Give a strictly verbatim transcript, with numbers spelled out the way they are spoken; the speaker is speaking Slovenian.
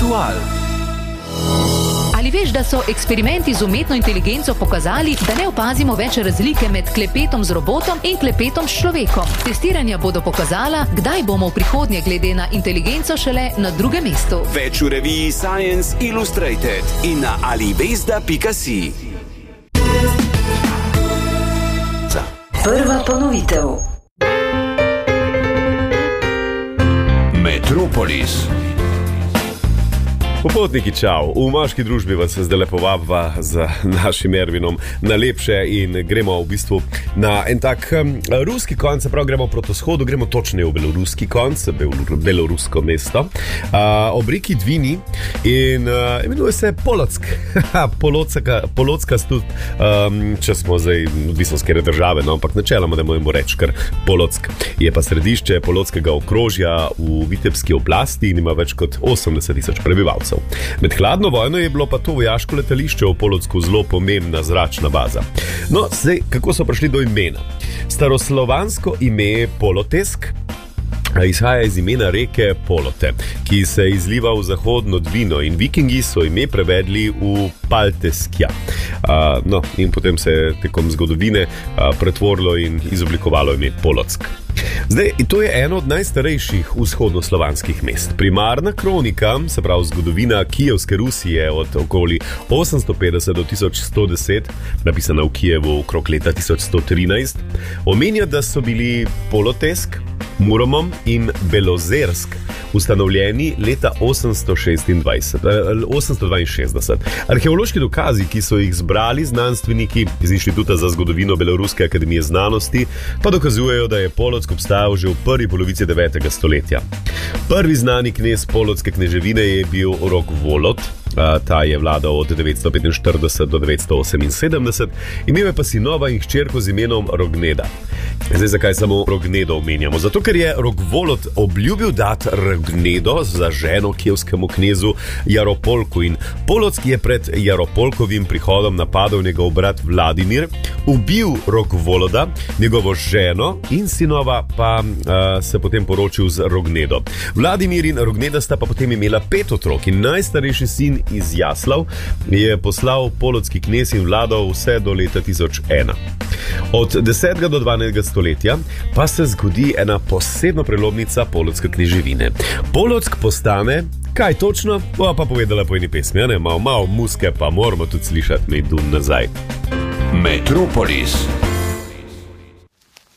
Aktual. Ali veš, da so eksperimenti z umetno inteligenco pokazali, da ne opazimo več razlike med klepetom z robotom in klepetom s človekom? Testiranja bodo pokazala, kdaj bomo v prihodnje glede na inteligenco šele na drugem mestu. Več v reviji Science Illustrated in na alibezda pika si. Prva ponovitev. Metropolis. Popotniki, čau. V moški družbi vas zdaj lepo vabva z našim Ervinom na lepše in gremo v bistvu na en tak um, ruski konc, se pravi gremo proti vzhodu, gremo točneje v beloruski konc, bel, belorusko mesto, uh, ob reki Dvini in uh, imenuje se Polotsk. Polotska, Polotska stud, um, če smo zdaj odvisno z kere države, no, ampak načeloma ne moremo reči kar Polotsk. Je pa središče polotskega okrožja v Vitebski oblasti in ima več kot osemdeset tisoč prebivalcev. Med hladno vojno je bilo pa to vojaško letališče v Polotsku zelo pomembna zračna baza. No, zdaj, kako so prišli do imena? Staroslovansko ime Polotesk izhaja iz imena reke Polote, ki se izliva v zahodno Dvino in vikingi so ime prevedli v Palteskja. Uh, no, in potem se je tekom zgodovine uh, pretvorilo in izoblikovalo ime Polotsk. Zdaj, to je eno od najstarejših vzhodnoslovanskih mest. Primarna kronika, se pravi zgodovina Kijevske Rusije od okoli osemsto petdeset do tisoč sto deset, napisana v Kijevu okrog leta tisoč sto trinajst, omenja, da so bili Polotesk, Muromom in Belozersk ustanovljeni leta osemsto šestindvajset, osemsto dvainšestdeset. Arheološki dokazi, ki so jih zbrali znanstveniki iz Inštituta za zgodovino Beloruske akademije znanosti, pa dokazujejo, da je Polotsk obstajal že v prvi polovici devetega stoletja. Prvi znani knez Polotske kneževine je bil Rogvolod. Ta je vladal od devetsto petinštirideset do devetsto oseminsedemdeset, imel je pa sinova in hčerko z imenom Rogneda. Zdaj, zakaj samo Rognedo omenjamo? Zato, ker je Rogvolod obljubil dati Rognedo za ženo kijevskemu knezu Jaropolku in Polotsk je pred Jaropolkovim prihodom napadal njegov brat Vladimir, ubil Rogvoloda, njegovo ženo in sinova pa uh, se potem poročil z Rognedo. Vladimir in Rogneda sta pa potem imela pet otrok in najstarejši sin iz Jaslav je poslal polotski knez in vladal vse do leta tisoč ena. Od desetega do dvanajstega stoletja pa se zgodi ena posebna prelomnica polotske kneževine. Polotsk postane, kaj točno, bo pa povedala po eni pesmi, ne? Malo, malo muske pa moramo tudi slišati, me idu nazaj. Metropolis.